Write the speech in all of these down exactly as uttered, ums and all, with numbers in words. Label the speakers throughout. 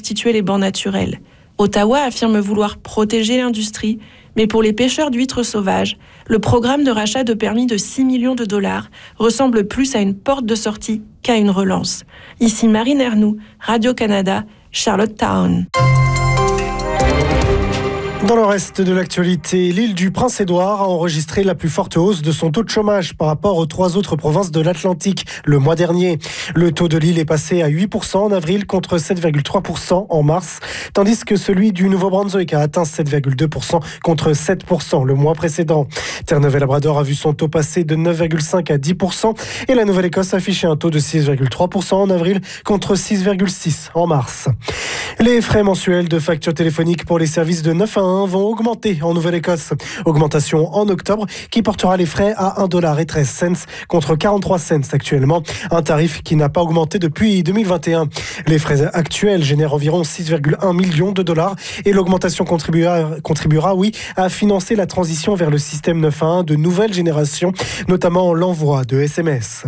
Speaker 1: constituer les bancs naturels. Ottawa affirme vouloir protéger l'industrie, mais pour les pêcheurs d'huîtres sauvages, le programme de rachat de permis de six millions de dollars ressemble plus à une porte de sortie qu'à une relance. Ici Marine Ernoult, Radio-Canada, Charlottetown.
Speaker 2: Dans le reste de l'actualité, l'île du Prince-Édouard a enregistré la plus forte hausse de son taux de chômage par rapport aux trois autres provinces de l'Atlantique le mois dernier. Le taux de l'île est passé à huit pour cent en avril contre sept virgule trois pour cent en mars, tandis que celui du Nouveau-Brunswick a atteint sept virgule deux pour cent contre sept pour cent le mois précédent. Terre-Neuve-et-Labrador a vu son taux passer de neuf virgule cinq à dix pour cent et la Nouvelle-Écosse a affiché un taux de six virgule trois pour cent en avril contre six virgule six pour cent en mars. Les frais mensuels de facture téléphonique pour les services de neuf un un vont augmenter en Nouvelle-Écosse. Augmentation en octobre qui portera les frais à un dollar et treize cents contre quarante-trois cents actuellement. Un tarif qui n'a pas augmenté depuis deux mille vingt et un. Les frais actuels génèrent environ six virgule un millions de dollars et l'augmentation contribuera, contribuera oui, à financer la transition vers le système neuf un un de nouvelle génération, notamment l'envoi de S M S.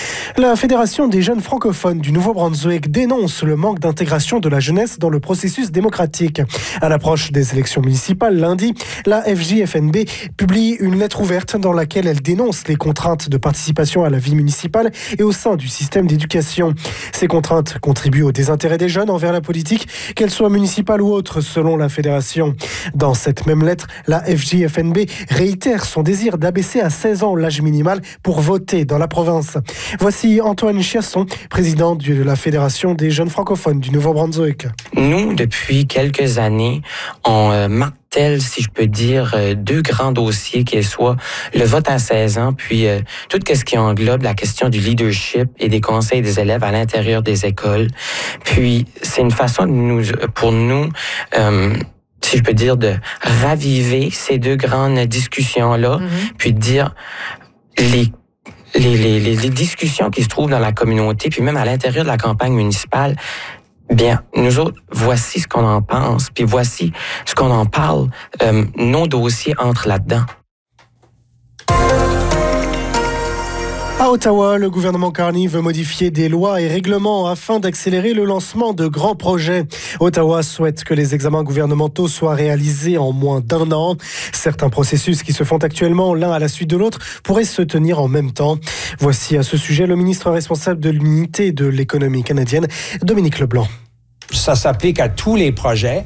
Speaker 2: La Fédération des jeunes francophones du Nouveau-Brunswick dénonce le manque d'intégration de la jeunesse dans le processus démocratique. À l'approche des élections municipales lundi, la F J F N B publie une lettre ouverte dans laquelle elle dénonce les contraintes de participation à la vie municipale et au sein du système d'éducation. Ces contraintes contribuent au désintérêt des jeunes envers la politique, qu'elle soit municipale ou autre, selon la Fédération. Dans cette même lettre, la F J F N B réitère son désir d'abaisser à seize ans l'âge minimal pour voter dans la province. Voici Antoine Chiasson, président de la Fédération des jeunes francophones du Nouveau-Brunswick.
Speaker 3: Nous, depuis quelques années, on euh, martèle, si je peux dire, euh, deux grands dossiers, qui soient le vote à seize ans, puis euh, tout ce qui englobe la question du leadership et des conseils des élèves à l'intérieur des écoles. Puis, c'est une façon de nous, pour nous... Euh, si je peux dire, de raviver ces deux grandes discussions-là, mm-hmm. puis de dire les Les, les, les discussions qui se trouvent dans la communauté, puis même à l'intérieur de la campagne municipale, bien, nous autres, voici ce qu'on en pense, puis voici ce qu'on en parle. Euh, nos dossiers entrent là-dedans.
Speaker 2: À Ottawa, le gouvernement Carney veut modifier des lois et règlements afin d'accélérer le lancement de grands projets. Ottawa souhaite que les examens gouvernementaux soient réalisés en moins d'un an. Certains processus qui se font actuellement l'un à la suite de l'autre pourraient se tenir en même temps. Voici à ce sujet le ministre responsable de l'unité de l'économie canadienne, Dominique Leblanc.
Speaker 4: Ça s'applique à tous les projets.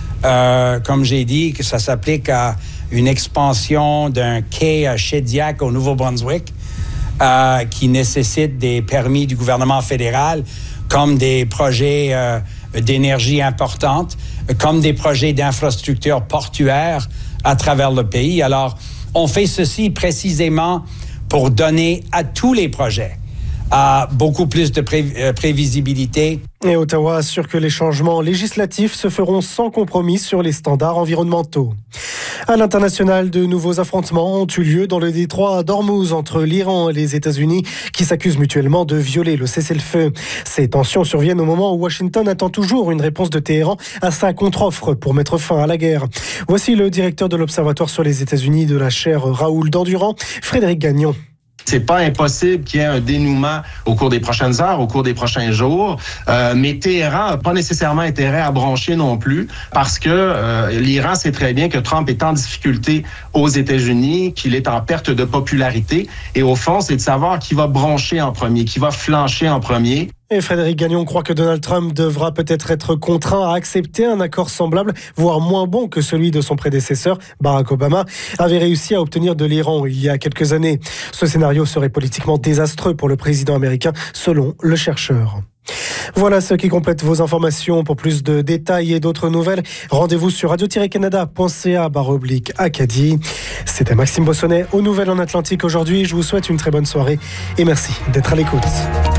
Speaker 4: Euh, comme j'ai dit, que ça s'applique à une expansion d'un quai à Shediac au Nouveau-Brunswick. Euh, qui nécessitent des permis du gouvernement fédéral, comme des projets euh, d'énergie importantes, comme des projets d'infrastructures portuaires à travers le pays. Alors, on fait ceci précisément pour donner à tous les projets euh, beaucoup plus de pré- euh, prévisibilité.
Speaker 2: Et Ottawa assure que les changements législatifs se feront sans compromis sur les standards environnementaux. À l'international, de nouveaux affrontements ont eu lieu dans le détroit d'Ormuz entre l'Iran et les États-Unis qui s'accusent mutuellement de violer le cessez-le-feu. Ces tensions surviennent au moment où Washington attend toujours une réponse de Téhéran à sa contre-offre pour mettre fin à la guerre. Voici le directeur de l'Observatoire sur les États-Unis de la chaire Raoul Dandurand, Frédéric Gagnon.
Speaker 5: C'est pas impossible qu'il y ait un dénouement au cours des prochaines heures, au cours des prochains jours. Euh, mais Téhéran n'a pas nécessairement intérêt à broncher non plus parce que euh, l'Iran sait très bien que Trump est en difficulté aux États-Unis, qu'il est en perte de popularité. Et au fond, c'est de savoir qui va broncher en premier, qui va flancher en premier.
Speaker 2: Et Frédéric Gagnon croit que Donald Trump devra peut-être être contraint à accepter un accord semblable, voire moins bon que celui de son prédécesseur, Barack Obama, avait réussi à obtenir de l'Iran il y a quelques années. Ce scénario serait politiquement désastreux pour le président américain, selon le chercheur. Voilà ce qui complète vos informations. Pour plus de détails et d'autres nouvelles, rendez-vous sur radio tiret canada point c a barre oblique Acadie. C'était Maxime Bossonnet aux Nouvelles en Atlantique aujourd'hui. Je vous souhaite une très bonne soirée et merci d'être à l'écoute.